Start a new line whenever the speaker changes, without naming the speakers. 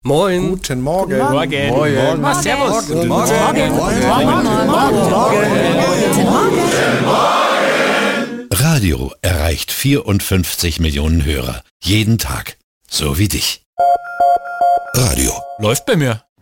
Moin.
Guten Morgen.
Morgen.
Morgen.
Was, servus.
Guten
Morgen.
Radio erreicht 54 Millionen Hörer. Jeden Tag. So wie dich. Radio.
Läuft bei mir.